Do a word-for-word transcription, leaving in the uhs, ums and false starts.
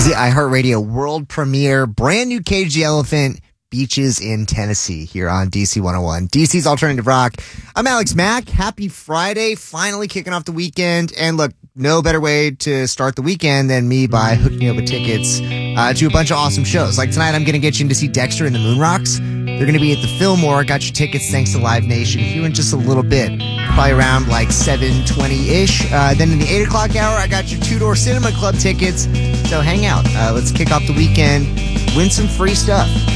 is the iHeartRadio world premiere, brand new Cage the Elephant, Beaches in Tennessee, here on D C one oh one, D C's Alternative Rock. I'm Alex Mack. Happy Friday, finally kicking off the weekend. And look, no better way to start the weekend than me by hooking you up with tickets uh, to a bunch of awesome shows. Like tonight, I'm going to get you in to see Dexter and the Moonrocks. They're going to be at the Fillmore. Got your tickets thanks to Live Nation here in just a little bit, probably around like seven twenty-ish. Uh, then in the eight o'clock hour, I got your Two Door Cinema Club tickets. So hang out. Uh, let's kick off the weekend. Win some free stuff.